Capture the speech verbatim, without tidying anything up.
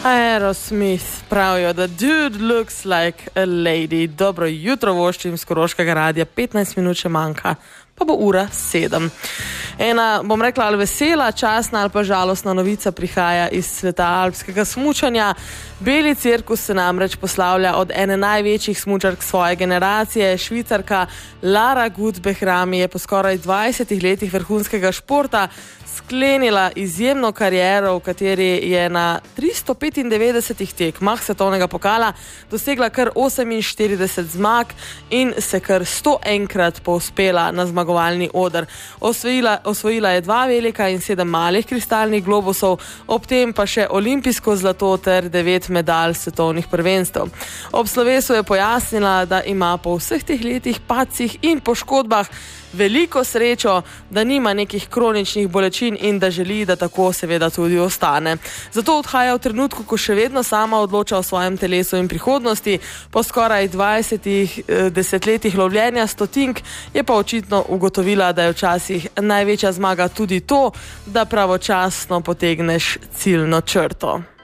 Aerosmith pravijo, da dude looks like a lady. Dobro jutro voščim z Koroškega radija, petnajst minut še manjka, pa bo ura sedem. Ena, bom rekla, ali vesela, častna ali pa žalostna novica prihaja iz sveta alpskega smučanja. Beli cirkus se namreč poslavlja od ene največjih smučark svoje generacije. Švicarka Lara Gut-Behrami je po skoraj dvajsetih letih vrhunskega športa sklenila izjemno kariero, v kateri je na tristo petindevetdesetih tekmah svetovnega pokala dosegla kar oseminštirideset zmag in se kar sto enkrat povzpela na zmagovalni oder. Osvojila, osvojila je dva velika in sedem malih kristalnih globusov, ob tem pa še olimpijsko zlato ter devet medalj svetovnih prvenstev. Ob slovesu je pojasnila, da ima po vseh teh letih, padcih in poškodbah veliko srečo, da nima nekih kroničnih bolečin in da želi, da tako seveda tudi ostane. Zato odhaja v trenutku, ko še vedno sama odloča o svojem telesu in prihodnosti. Po skoraj dvajsetih desetletjih lovljenja stotink je pa očitno ugotovila, da je včasih največja zmaga tudi to, da pravočasno potegneš ciljno črto.